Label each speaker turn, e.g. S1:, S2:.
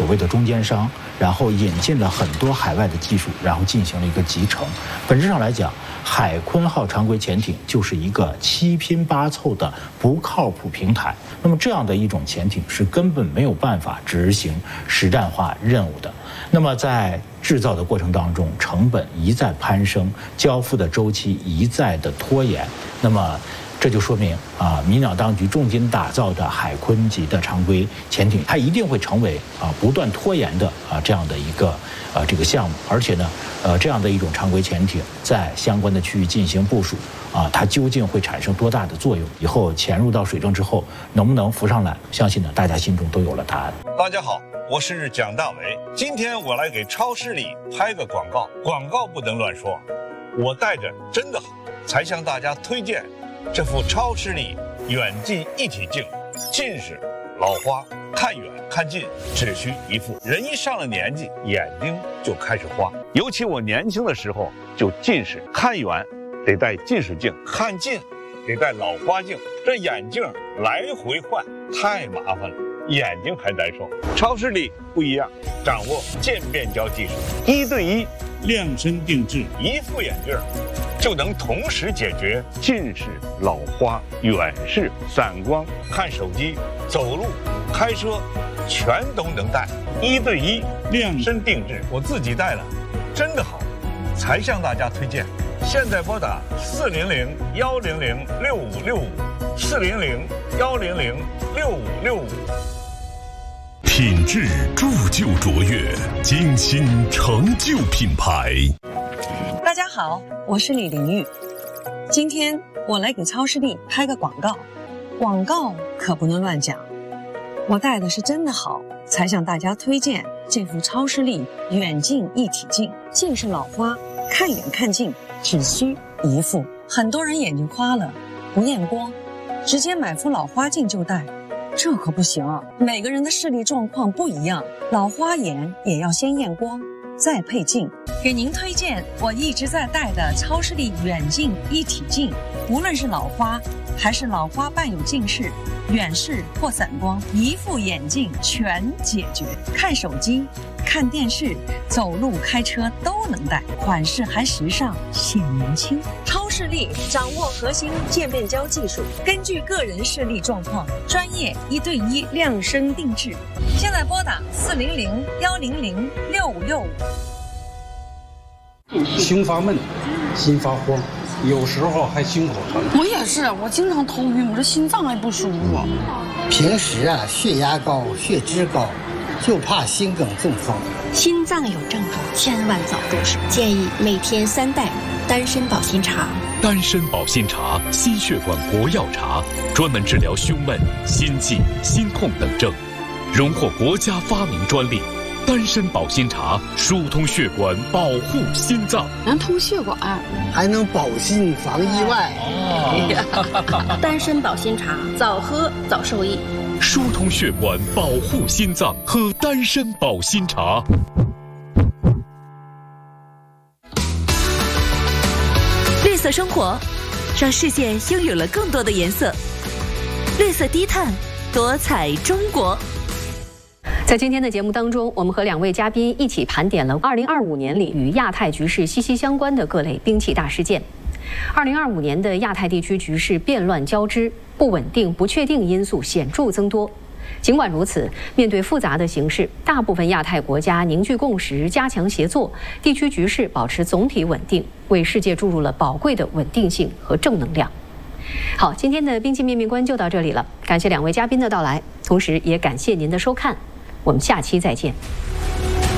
S1: 谓的中间商，然后引进了很多海外的技术，然后进行了一个集成。本质上来讲，海鲲号常规潜艇就是一个7拼8凑的不靠谱平台。那么这样的一种潜艇是根本没有办法执行实战化任务的。那么在制造的过程当中，成本一再攀升，交付的周期一再的拖延。那么这就说明民养当局重金打造的海鲲级的常规潜艇，它一定会成为不断拖延的这样的一个这个项目。而且呢，这样的一种常规潜艇在相关的区域进行部署它究竟会产生多大的作用？以后潜入到水中之后，能不能浮上来？相信呢，大家心中都有了答案。
S2: 大家好，我是蒋大为，今天我来给超视力拍个广告，广告不能乱说，我带着真的好，才向大家推荐这副超视力远近一体镜，近视、老花、看远看近只需一副。人一上了年纪，眼睛就开始花，尤其我年轻的时候就近视，看远得戴近视镜，看近得戴老花镜，这眼镜来回换太麻烦了，眼睛还难受。超视力不一样，掌握渐变焦技术，1对1量身定制，一副眼镜就能同时解决近视、老花、远视、散光、看手机、走路、开车，全都能戴。1对1量身定制，我自己戴了，真的好，才向大家推荐。现在拨打400-100-6565，400-100-6565。
S3: 品质铸就卓越，精心成就品牌。
S4: 大家好，我是李玲玉。今天我来给超视力拍个广告，广告可不能乱讲。我带的是真的好，才向大家推荐这副超视力远近一体镜。近视老花，看远看近只需一副。很多人眼睛花了，不验光，直接买副老花镜就戴。这可不行啊！每个人的视力状况不一样，老花眼也要先验光，再配镜。给您推荐我一直在戴的超视力远近一体镜，无论是老花还是老花伴有近视、远视或散光，一副眼镜全解决。看手机、看电视、走路、开车都能戴，款式还时尚，显年轻。超视力掌握核心渐变焦技术，根据个人视力状况，专业1对1量身定制。现在拨打400-100-6565。
S5: 胸发闷，心发慌，有时候还心口疼。
S6: 我也是，我经常头晕，我这心脏还不舒服。
S7: 平时血压高、血脂高，就怕心梗中风。
S8: 心脏有症状，千万早入手。建议每天3袋丹参保心茶。
S3: 丹参保心茶，心血管国药茶，专门治疗胸闷、心悸、心痛等症，荣获国家发明专利。丹参保心茶疏通血管，保护心脏，
S6: 能通血管，
S7: 还能保心防意外。
S8: 丹参保心茶，早喝早受益。
S3: 疏通血管，保护心脏，喝丹参保心茶。
S9: 绿色生活，让世界拥有了更多的颜色。绿色低碳，多彩中国。
S10: 在今天的节目当中，我们和2位嘉宾一起盘点了2025年里与亚太局势息息相关的各类兵器大事件。2025年的亚太地区局势变乱交织，不稳定、不确定因素显著增多。尽管如此，面对复杂的形势，大部分亚太国家凝聚共识，加强协作，地区局势保持总体稳定，为世界注入了宝贵的稳定性和正能量。好，今天的兵器面面观就到这里了，感谢2位嘉宾的到来，同时也感谢您的收看。我们下期再见。